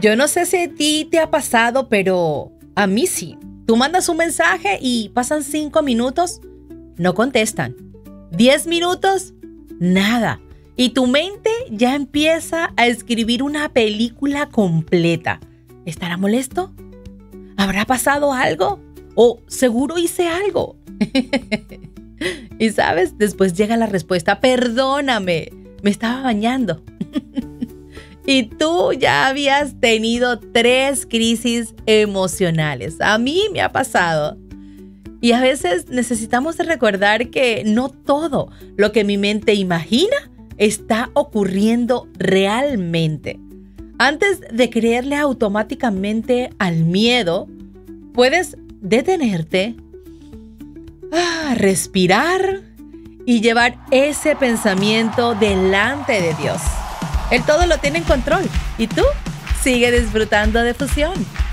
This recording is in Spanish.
Yo no sé si a ti te ha pasado, pero a mí sí. Tú mandas un mensaje y pasan 5 minutos, no contestan. 10 minutos, nada. Y tu mente ya empieza a escribir una película completa. ¿Estará molesto? ¿Habrá pasado algo? ¿O seguro hice algo? Y sabes, después llega la respuesta: perdóname, me estaba bañando. Y tú ya habías tenido 3 crisis emocionales. A mí me ha pasado. Y a veces necesitamos recordar que no todo lo que mi mente imagina está ocurriendo realmente. Antes de creerle automáticamente al miedo, puedes detenerte, respirar y llevar ese pensamiento delante de Dios. Él todo lo tiene en control y tú sigue disfrutando de Fusión.